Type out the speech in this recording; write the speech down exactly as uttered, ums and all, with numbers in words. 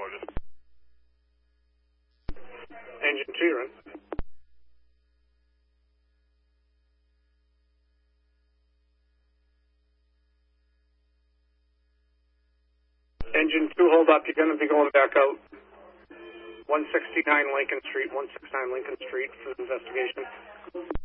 Sergeant. Engine two, you're in. Engine two, hold up. You're going to be going back out. one sixty-nine Lincoln Street, one sixty-nine Lincoln Street for the investigation.